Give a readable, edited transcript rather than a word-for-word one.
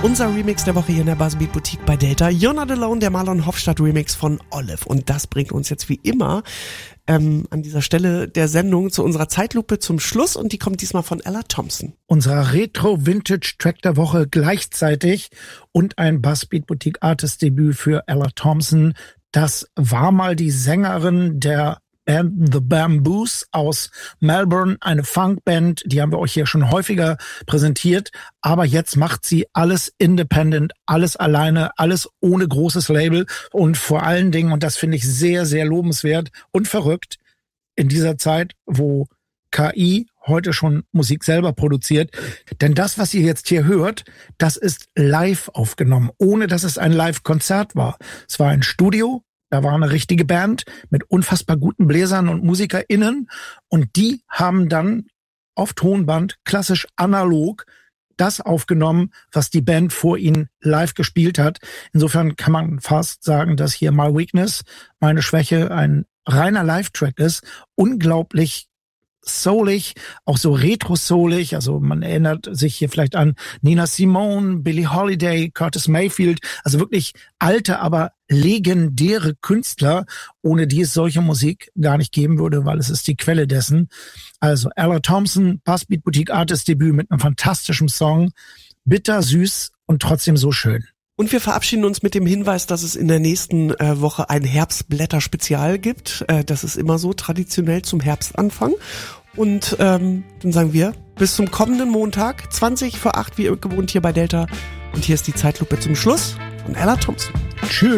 Unser Remix der Woche hier in der Buzzbeat Boutique bei Delta. You're Not Alone, der Marlon Hofstadt Remix von Olive. Und das bringt uns jetzt wie immer an dieser Stelle der Sendung zu unserer Zeitlupe zum Schluss. Und die kommt diesmal von Ella Thompson. Unserer Retro-Vintage-Track der Woche gleichzeitig und ein Buzzbeat Boutique Artist Debüt für Ella Thompson. Das war mal die Sängerin der Band The Bamboos aus Melbourne, eine Funkband, die haben wir euch hier schon häufiger präsentiert, aber jetzt macht sie alles independent, alles alleine, alles ohne großes Label und vor allen Dingen, und das finde ich sehr, sehr lobenswert und verrückt, in dieser Zeit, wo KI heute schon Musik selber produziert, denn das, was ihr jetzt hier hört, das ist live aufgenommen, ohne dass es ein Live-Konzert war. Es war ein Studio. Da war eine richtige Band mit unfassbar guten Bläsern und MusikerInnen und die haben dann auf Tonband, klassisch analog, das aufgenommen, was die Band vor ihnen live gespielt hat. Insofern kann man fast sagen, dass hier My Weakness, meine Schwäche, ein reiner Live-Track ist. Unglaublich soulig, auch so retro-soulig, also man erinnert sich hier vielleicht an Nina Simone, Billie Holiday, Curtis Mayfield, also wirklich alte, aber legendäre Künstler, ohne die es solche Musik gar nicht geben würde, weil es ist die Quelle dessen. Also Ella Thompson, Buzzbeat Boutique Artist Debüt mit einem fantastischen Song, bitter, süß und trotzdem so schön. Und wir verabschieden uns mit dem Hinweis, dass es in der nächsten Woche ein Herbstblätter-Spezial gibt. Das ist immer so traditionell zum Herbstanfang. Und dann sagen wir bis zum kommenden Montag, 20 vor 8, wie gewohnt hier bei Delta. Und hier ist die Zeitlupe zum Schluss von Ella Thompson. Tschüss.